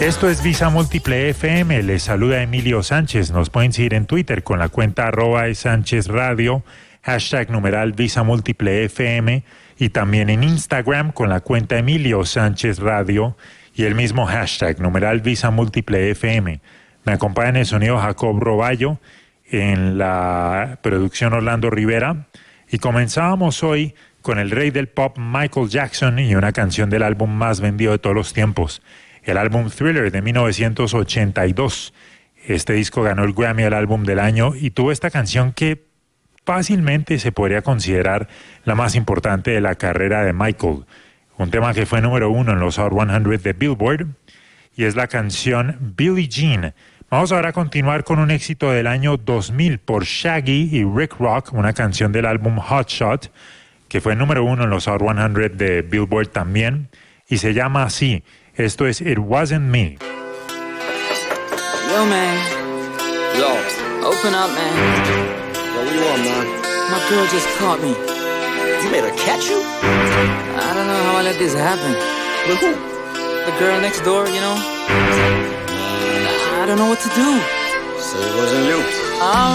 Esto es Visa Múltiple FM, les saluda Emilio Sánchez. Nos pueden seguir en Twitter con la cuenta @SánchezRadio, #numeral Visa Múltiple FM, y también en Instagram con la cuenta Emilio Sánchez Radio y el mismo hashtag, numeral Visa Múltiple FM. Me acompaña en el sonido Jacob Roballo, en la producción Orlando Rivera, y comenzábamos hoy con el rey del pop Michael Jackson y una canción del álbum más vendido de todos los tiempos, el álbum Thriller de 1982. Este disco ganó el Grammy al álbum del año y tuvo esta canción que fácilmente se podría considerar la más importante de la carrera de Michael. Un tema que fue número 1 en los Hot 100 de Billboard, y es la canción Billie Jean. Vamos ahora a continuar con un éxito del año 2000 por Shaggy y Rick Rock, una canción del álbum Hot Shot, que fue número 1 en los Hot 100 de Billboard también, y se llama así. Esto es It Wasn't Me. Yo, man. Yo. Open up, man. Yo, what you want, man? My girl just caught me. You made her catch you? I don't know how I let this happen. With who? The girl next door, you know? I don't know what to do. So it wasn't you.